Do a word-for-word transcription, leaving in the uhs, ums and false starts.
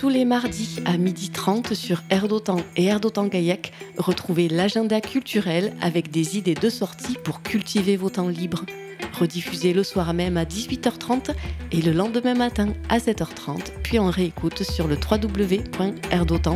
Tous les mardis à midi trente sur Air d'Otan et Air d'Otan Gaillac, retrouvez l'agenda culturel avec des idées de sortie pour cultiver vos temps libres. Rediffusé le soir même à dix-huit heures trente et le lendemain matin à sept heures trente, puis en réécoute sur le w w w point air dotan